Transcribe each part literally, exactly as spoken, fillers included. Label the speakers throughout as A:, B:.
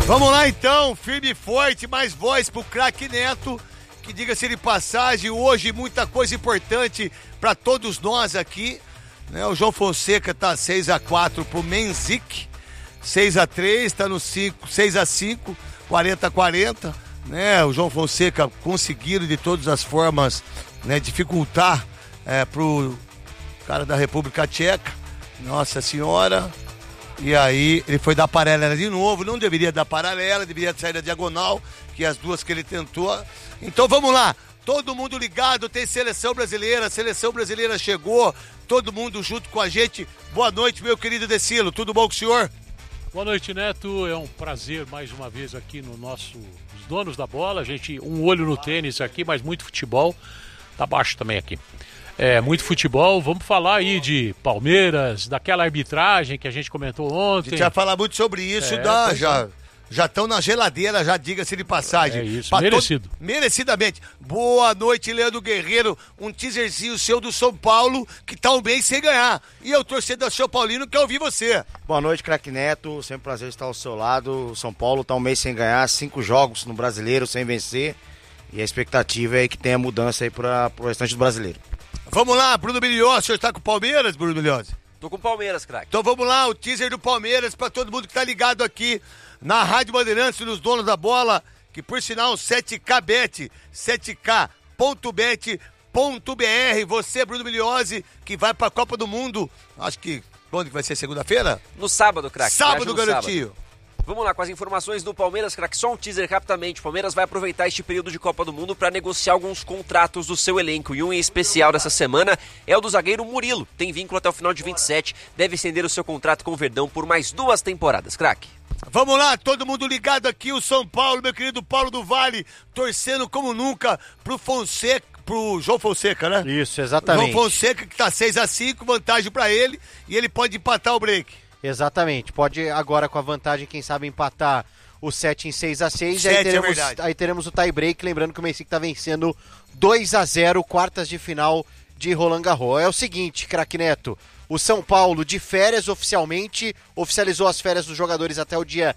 A: Vamos lá então, firme e forte, mais voz pro craque Neto, que diga-se de passagem, hoje muita coisa importante para todos nós aqui, né? O João Fonseca tá seis a quatro pro Menzik, seis a três, tá no cinco, seis a cinco, quarenta a quarenta, né? O João Fonseca conseguiram de todas as formas, né, dificultar é, pro cara da República Tcheca, Nossa Senhora. E aí ele foi dar paralela de novo, não deveria dar paralela, deveria sair da diagonal, que é as duas que ele tentou. Então vamos lá, todo mundo ligado, tem seleção brasileira, a seleção brasileira chegou, todo mundo junto com a gente. Boa noite, meu querido Decilo, tudo bom com o senhor?
B: Boa noite, Neto, é um prazer mais uma vez aqui no nosso, os donos da bola, a gente, um olho no tênis aqui, mas muito futebol, tá baixo também aqui. É, muito futebol, vamos falar aí de Palmeiras, daquela arbitragem que a gente comentou ontem.
A: A gente vai falar muito sobre isso,
B: é,
A: da, já já estão na geladeira, já diga-se de passagem.
B: É isso,
A: pra
B: merecido.
A: To... Merecidamente. Boa noite, Leandro Guerreiro, um teaserzinho seu do São Paulo, que tá um bem sem ganhar. E eu torcedor do São Paulino, quer ouvir você.
C: Boa noite, craque Neto, sempre um prazer estar ao seu lado. O São Paulo tá um mês sem ganhar, cinco jogos no Brasileiro sem vencer. E a expectativa é que tenha mudança aí para o restante do Brasileiro.
A: Vamos lá, Bruno Milhões, o senhor tá com o Palmeiras, Bruno Milhões?
D: Tô com o Palmeiras, craque.
A: Então vamos lá, o teaser do Palmeiras pra todo mundo que tá ligado aqui na Rádio Bandeirantes, nos donos da bola, que por sinal sete K Bet, sete K ponto bet ponto b r. Você, Bruno Milhões, que vai pra Copa do Mundo, acho que, quando que vai ser, segunda-feira?
D: No sábado, craque.
A: Sábado, garotinho.
D: Vamos lá com as informações do Palmeiras, craque. Só um teaser rapidamente. O Palmeiras vai aproveitar este período de Copa do Mundo para negociar alguns contratos do seu elenco. E um em especial dessa semana é o do zagueiro Murilo. Tem vínculo até o final de vinte e sete. Deve estender o seu contrato com o Verdão por mais duas temporadas, craque.
A: Vamos lá, todo mundo ligado aqui. O São Paulo, meu querido Paulo do Vale, torcendo como nunca pro Fonseca. Pro João Fonseca, né?
E: Isso, exatamente.
A: João Fonseca que tá seis a cinco, vantagem para ele. E ele pode empatar o break.
E: Exatamente, pode agora com a vantagem, quem sabe, empatar o sete em seis a seis, e aí teremos,
A: é
E: aí teremos o tie break, lembrando que o Menzik tá vencendo dois a zero, quartas de final de Roland Garros. É o seguinte, craque Neto, o São Paulo de férias oficialmente, oficializou as férias dos jogadores até o dia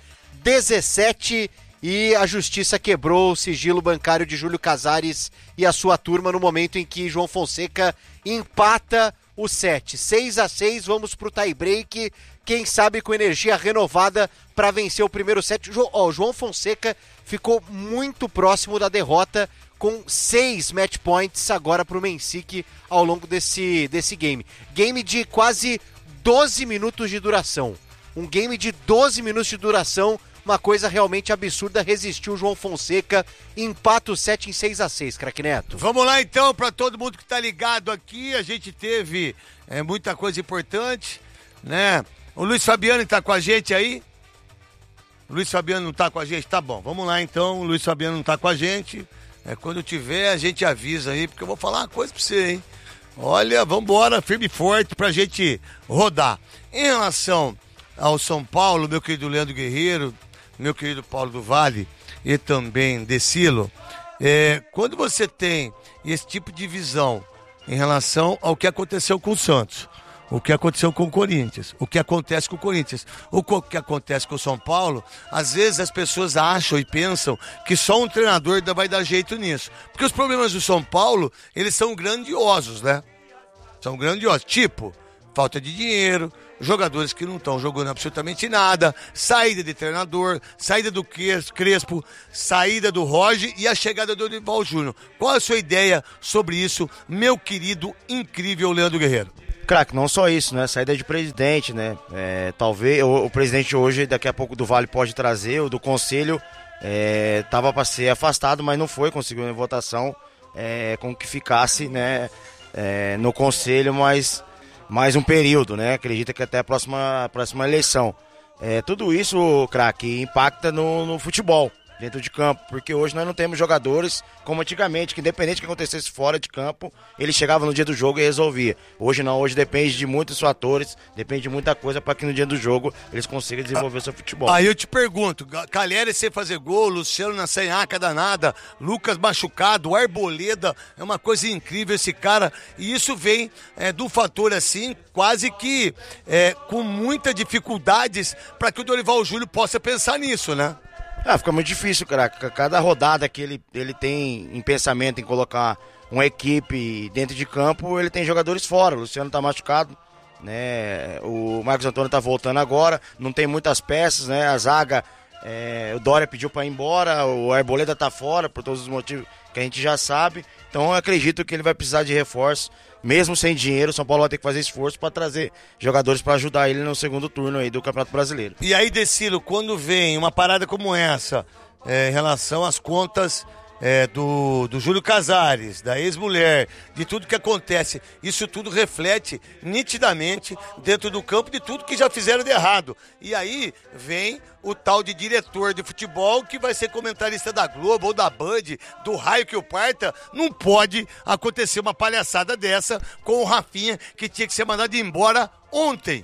E: dezessete e a justiça quebrou o sigilo bancário de Júlio Casares e a sua turma no momento em que João Fonseca empata o set. seis a seis, vamos pro tie break, quem sabe com energia renovada para vencer o primeiro set. Jo, ó, João Fonseca ficou muito próximo da derrota com seis match points agora pro Menzik ao longo desse, desse game. Game de quase doze minutos de duração. Um game de doze minutos de duração, uma coisa realmente absurda, resistiu o João Fonseca, empata o set em seis a seis, craque Neto.
A: Vamos lá então, para todo mundo que tá ligado aqui, a gente teve é, muita coisa importante, né? O Luiz Fabiano tá com a gente aí? O Luiz Fabiano não tá com a gente? Tá bom, vamos lá então, o Luiz Fabiano não tá com a gente, é, quando tiver a gente avisa aí, porque eu vou falar uma coisa pra você, hein? Olha, vambora, firme e forte pra gente rodar. Em relação ao São Paulo, meu querido Leandro Guerreiro, meu querido Paulo do Vale e também Decilo, é, quando você tem esse tipo de visão em relação ao que aconteceu com o Santos, o que aconteceu com o Corinthians, o que acontece com o Corinthians, o que acontece com o São Paulo, às vezes as pessoas acham e pensam que só um treinador vai dar jeito nisso. Porque os problemas do São Paulo, eles são grandiosos, né? São grandiosos. Tipo, falta de dinheiro, jogadores que não estão jogando absolutamente nada, saída de treinador, saída do Crespo, saída do Roger e a chegada do Dorival Júnior. Qual a sua ideia sobre isso, meu querido, incrível Leandro Guerreiro?
C: Craque, não só isso, né? Saída de presidente, né? É, talvez o, o presidente hoje, daqui a pouco do Vale pode trazer, o do Conselho, é, tava para ser afastado, mas não foi, conseguiu uma votação é, com que ficasse, né, é, no Conselho, mas mais um período, né? Acredita que até a próxima, a próxima eleição. É, tudo isso, craque, impacta no, no futebol, dentro de campo, porque hoje nós não temos jogadores como antigamente, que independente do que acontecesse fora de campo, ele chegava no dia do jogo e resolvia. Hoje não, hoje depende de muitos fatores, depende de muita coisa para que no dia do jogo eles consigam desenvolver ah, seu futebol.
A: Aí eu te pergunto, Calheri sem fazer gol, Luciano na senhaca danada, Lucas machucado, Arboleda, é uma coisa incrível esse cara, e isso vem é, do fator assim, quase que é, com muitas dificuldades para que o Dorival Júnior possa pensar nisso, né?
C: Ah, fica muito difícil, cara. Cada rodada que ele, ele tem em pensamento em colocar uma equipe dentro de campo, ele tem jogadores fora. O Luciano tá machucado, né? O Marcos Antônio tá voltando agora, não tem muitas peças, né? A zaga, é, o Dória pediu para ir embora, o Arboleda tá fora por todos os motivos que a gente já sabe. Então eu acredito que ele vai precisar de reforço. Mesmo sem dinheiro, o São Paulo vai ter que fazer esforço para trazer jogadores para ajudar ele no segundo turno aí do Campeonato Brasileiro.
A: E aí, Decilo, quando vem uma parada como essa, é, em relação às contas é, do, do Júlio Casares, da ex-mulher, de tudo que acontece, isso tudo reflete nitidamente dentro do campo de tudo que já fizeram de errado. E aí vem o tal de diretor de futebol que vai ser comentarista da Globo ou da Band, do raio que o parta. Não pode acontecer uma palhaçada dessa com o Rafinha, que tinha que ser mandado embora ontem.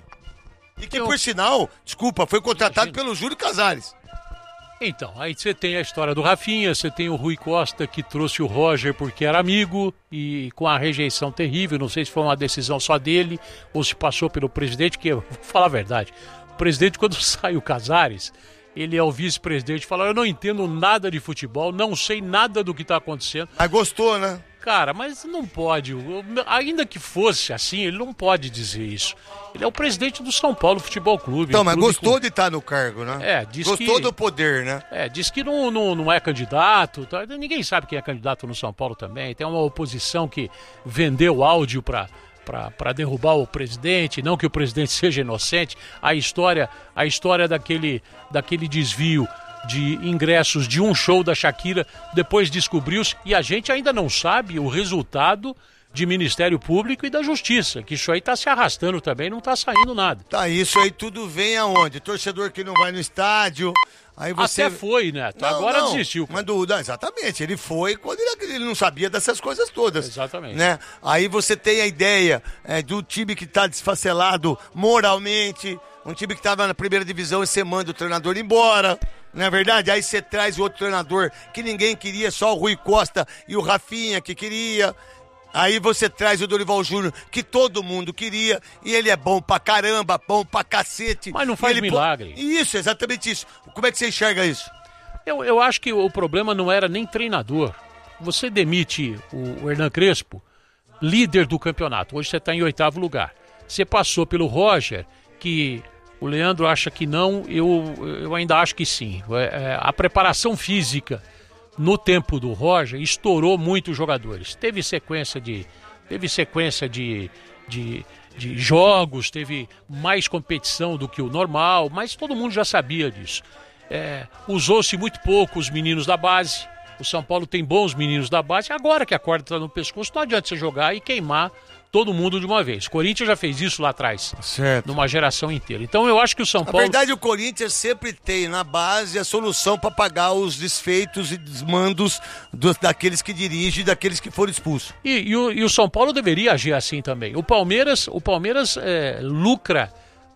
A: E que, por sinal, desculpa, foi contratado pelo Júlio Casares.
B: Então, aí você tem a história do Rafinha, você tem o Rui Costa que trouxe o Roger porque era amigo e com a rejeição terrível, não sei se foi uma decisão só dele ou se passou pelo presidente, que, vou falar a verdade, o presidente quando sai o Casares, ele é o vice-presidente e fala, eu não entendo nada de futebol, não sei nada do que está acontecendo.
A: Mas gostou, né?
B: Cara, mas não pode, ainda que fosse assim, ele não pode dizer isso. Ele é o presidente do São Paulo Futebol Clube.
A: Então,
B: um
A: mas
B: clube
A: gostou
B: com...
A: de estar no cargo, né?
B: É, diz
A: gostou
B: que...
A: do poder, né?
B: É, diz que não, não, não é candidato, tá? Ninguém sabe quem é candidato no São Paulo também. Tem uma oposição que vendeu áudio para para derrubar o presidente, não que o presidente seja inocente. A história, a história daquele, daquele desvio de ingressos de um show da Shakira, depois descobriu-se, e a gente ainda não sabe o resultado de Ministério Público e da Justiça, que isso aí tá se arrastando também, não tá saindo nada.
A: Tá, isso aí tudo vem aonde? Torcedor que não vai no estádio, aí você...
B: Até foi, Neto, não, agora não, desistiu.
A: Mas do, não, exatamente, ele foi quando ele, ele não sabia dessas coisas todas.
B: Exatamente.
A: Né? Aí você tem a ideia é, do time que tá desfacelado moralmente, um time que estava na primeira divisão e você manda o treinador embora, não é verdade? Aí você traz o outro treinador que ninguém queria, só o Rui Costa e o Rafinha que queria. Aí você traz o Dorival Júnior, que todo mundo queria, e ele é bom pra caramba, bom pra cacete.
B: Mas não faz
A: ele
B: milagre.
A: Po... Isso, exatamente isso. Como é que você enxerga isso?
B: Eu, eu acho que o problema não era nem treinador. Você demite o, o Hernan Crespo, líder do campeonato. Hoje você está em oitavo lugar. Você passou pelo Roger, que o Leandro acha que não, eu, eu ainda acho que sim. É, a preparação física no tempo do Roger estourou muito os jogadores. Teve sequência de, teve sequência de, de, de jogos, teve mais competição do que o normal, mas todo mundo já sabia disso. É, usou-se muito pouco os meninos da base. O São Paulo tem bons meninos da base. Agora que a corda está no pescoço, não adianta você jogar e queimar todo mundo de uma vez. O Corinthians já fez isso lá atrás,
A: certo,
B: numa geração inteira. Então eu acho que o São Paulo...
A: Na verdade, o Corinthians sempre tem na base a solução para pagar os desfeitos e desmandos dos, daqueles que dirigem e daqueles que foram expulsos.
B: E, e, o, e o São Paulo deveria agir assim também. O Palmeiras, o Palmeiras é, lucra...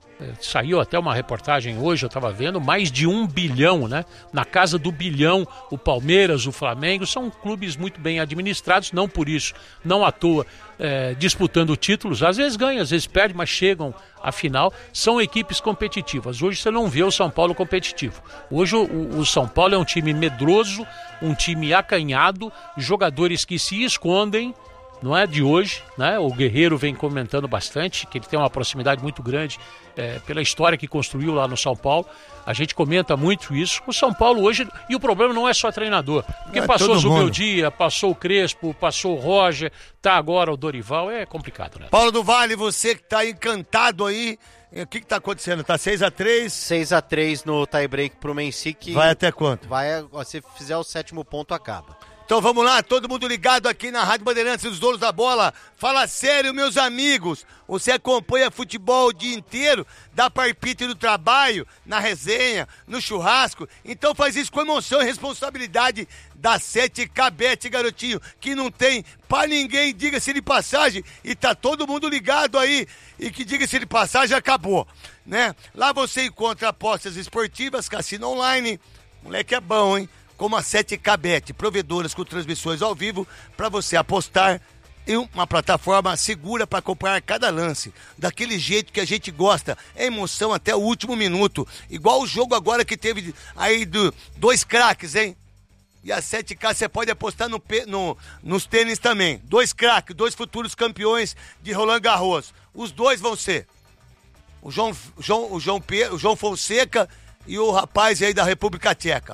B: Saiu até uma reportagem hoje, eu estava vendo, mais de um bilhão, né? Na casa do bilhão, o Palmeiras, o Flamengo, são clubes muito bem administrados, não por isso, não à toa, é, disputando títulos, às vezes ganham, às vezes perdem, mas chegam à final, são equipes competitivas. Hoje você não vê o São Paulo competitivo. Hoje o, o São Paulo é um time medroso, um time acanhado, jogadores que se escondem. Não é de hoje, né? O Guerreiro vem comentando bastante, que ele tem uma proximidade muito grande é, pela história que construiu lá no São Paulo. A gente comenta muito isso. O São Paulo hoje, e o problema não é só treinador, porque é, passou o Zubeldia, passou o Crespo, passou o Roger, tá agora o Dorival, é complicado, né?
A: Paulo do Vale, você que tá encantado aí, o que que tá acontecendo? Tá seis a três?
E: seis a três no tie-break pro Mencic.
A: Vai até quanto?
E: Vai, se fizer o sétimo ponto, acaba.
A: Então vamos lá, todo mundo ligado aqui na Rádio Bandeirantes, os donos da bola. Fala sério, meus amigos. Você acompanha futebol o dia inteiro, dá palpite no trabalho, na resenha, no churrasco. Então faz isso com emoção e responsabilidade da sete K Bet, garotinho, que não tem pra ninguém, diga-se de passagem. E tá todo mundo ligado aí. E que diga-se de passagem, acabou, né? Lá você encontra apostas esportivas, cassino online. Moleque é bom, hein? Como a sete K Bet, provedoras com transmissões ao vivo, para você apostar e uma plataforma segura para acompanhar cada lance, daquele jeito que a gente gosta, é emoção até o último minuto, igual o jogo agora que teve aí do, dois craques, hein? E a sete K você pode apostar no, no, nos tênis também, dois craques, dois futuros campeões de Roland Garros, os dois vão ser o João, João, o João, Pedro, o João Fonseca e o rapaz aí da República Tcheca,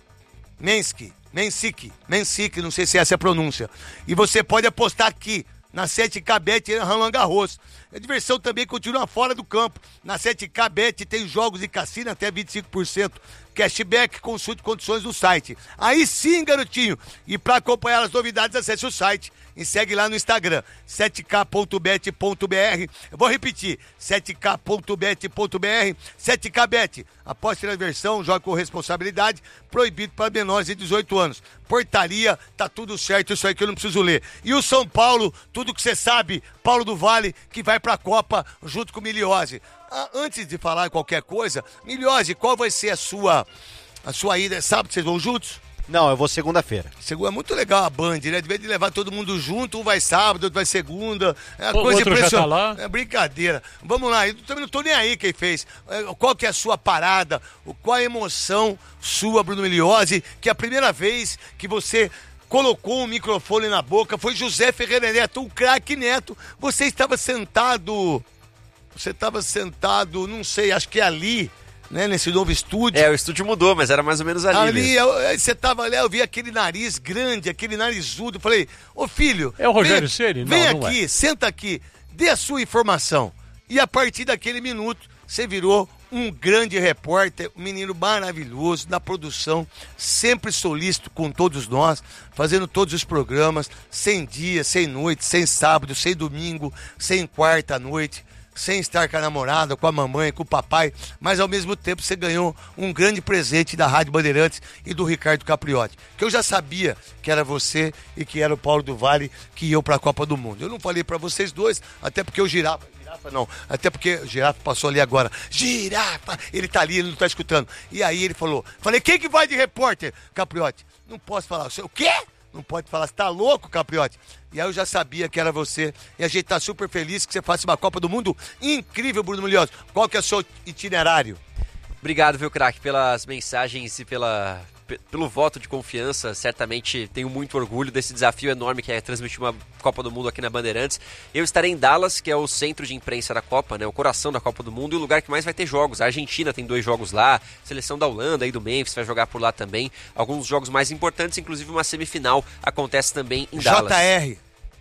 A: Mensky. Mensik, Mensik, não sei se essa é a pronúncia. E você pode apostar aqui, na sete K Bet e Roland Garros. A diversão também continua fora do campo. Na sete K Bet tem jogos e cassino até vinte e cinco por cento. Cashback, consulte condições do site. Aí sim, garotinho. E para acompanhar as novidades, acesse o site e segue lá no Instagram, sete K ponto bet ponto b r. Eu vou repetir, sete K ponto bet ponto b r. sete K Bet, aposte na diversão, jogue com responsabilidade, proibido para menores de dezoito anos. Portaria, tá tudo certo, isso aí que eu não preciso ler. E o São Paulo, tudo que você sabe, Paulo do Vale, que vai pra Copa junto com o Miliose. Ah, antes de falar qualquer coisa, Miliose, qual vai ser a sua, a sua ida? Sábado vocês vão juntos?
E: Não, eu vou segunda-feira.
A: É muito legal a Band, né? Devia de levar todo mundo junto, um vai sábado, outro vai segunda. É uma
B: o
A: coisa
B: outro já tá
A: impressionante.
B: lá.
A: É brincadeira. Vamos lá, eu também não tô nem aí quem fez. Qual que é a sua parada? Qual a emoção sua, Bruno Miliose, que é a primeira vez que você colocou um microfone na boca foi José Ferreira Neto, um craque Neto. Você estava sentado, você estava sentado, não sei, acho que é ali, né, nesse novo estúdio.
D: É, o estúdio mudou, mas era mais ou menos ali.
A: Ali, eu, você tava ali, eu vi aquele nariz grande, aquele narizudo, falei, ô filho...
B: É o Rogério
A: vem,
B: Ceni? Não,
A: vem
B: não
A: aqui,
B: é.
A: senta aqui, dê a sua informação. E a partir daquele minuto, você virou um grande repórter, um menino maravilhoso, na produção, sempre solícito com todos nós, fazendo todos os programas, sem dia, sem noite, sem sábado, sem domingo, sem quarta à noite, sem estar com a namorada, com a mamãe, com o papai, mas ao mesmo tempo você ganhou um grande presente da Rádio Bandeirantes e do Ricardo Capriotti, que eu já sabia que era você e que era o Paulo do Vale que ia para a Copa do Mundo. Eu não falei para vocês dois, até porque o Girafa, Girafa não, até porque o Girafa passou ali agora, Girafa, ele tá ali, ele não tá escutando. E aí ele falou, falei, quem que vai de repórter, Capriotti? Não posso falar, o quê? Não pode falar, você tá louco, Capriotti? E aí eu já sabia que era você. E a gente tá super feliz que você faça uma Copa do Mundo incrível, Bruno Milhoso. Qual que é o seu itinerário?
D: Obrigado, viu, craque, pelas mensagens e pela, p- pelo voto de confiança. Certamente tenho muito orgulho desse desafio enorme que é transmitir uma Copa do Mundo aqui na Bandeirantes. Eu estarei em Dallas, que é o centro de imprensa da Copa, né, o coração da Copa do Mundo e o lugar que mais vai ter jogos. A Argentina tem dois jogos lá, a seleção da Holanda e do Memphis vai jogar por lá também. Alguns jogos mais importantes, inclusive uma semifinal, acontece também em Dallas.
A: J R.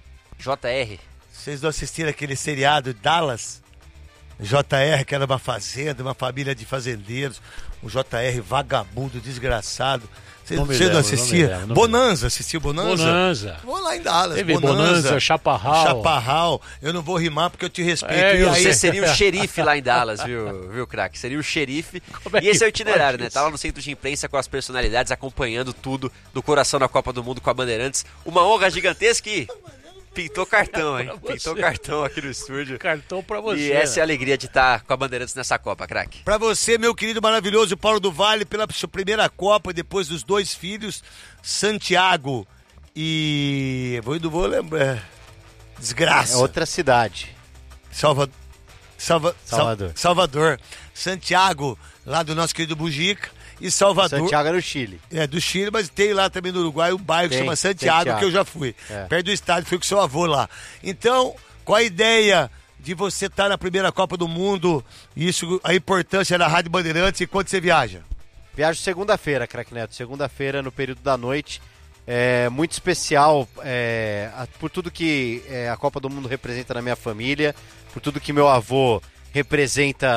D: J R.
A: Vocês não assistiram aquele seriado Dallas? J R, que era uma fazenda, uma família de fazendeiros. O J R vagabundo, desgraçado. Vocês
B: Não me
A: vocês não
B: lembro, não me
A: assistiam?
B: lembro, não me
A: Bonanza, assistiu Bonanza?
B: Bonanza.
A: Vou lá em Dallas,
B: Teve Bonanza, Chaparral.
A: Chaparral. Eu não vou rimar porque eu te respeito.
B: É,
A: e
B: eu
A: aí,
D: Você seria o xerife lá em Dallas, viu, viu, craque? Seria o xerife.
B: Como é
D: E esse
B: que
D: é o itinerário,
B: pode
D: né?
B: isso?
D: Tá lá no centro de imprensa com as personalidades, acompanhando tudo do coração da Copa do Mundo com a Bandeirantes. Uma honra gigantesca e pintou cartão, hein?
B: Pra
D: Pintou
B: você.
D: cartão aqui no estúdio.
B: Cartão pra você.
D: E essa é a alegria de estar com a Bandeirantes nessa Copa, craque.
A: Pra você, meu querido maravilhoso Paulo do Vale, pela sua primeira Copa, depois dos dois filhos, Santiago e... Vou, não vou lembrar. Desgraça.
E: É outra cidade.
A: Salva... Salva...
E: Salvador.
A: Sal- Salvador. Santiago, lá do nosso querido Bujica. E Salvador.
E: Santiago é no Chile.
A: É, do Chile, mas tem lá também no Uruguai um bairro que
E: Tem,
A: chama Santiago,
E: Santiago.
A: que eu já fui.
E: É.
A: Perto do estádio, fui com seu avô lá. Então, qual a ideia de você estar na primeira Copa do Mundo? Isso, a importância da Rádio Bandeirantes e quando você viaja?
E: Viajo segunda-feira, craque Neto. Segunda-feira, no período da noite. É muito especial é, a- por tudo que é, a Copa do Mundo representa na minha família, por tudo que meu avô representa